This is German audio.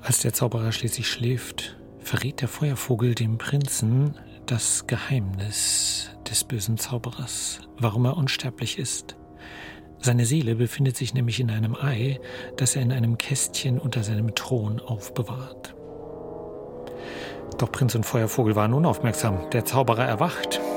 Als der Zauberer schließlich schläft, verrät der Feuervogel dem Prinzen das Geheimnis des bösen Zauberers, warum er unsterblich ist. Seine Seele befindet sich nämlich in einem Ei, das er in einem Kästchen unter seinem Thron aufbewahrt. Doch Prinz und Feuervogel waren unaufmerksam. Der Zauberer erwacht.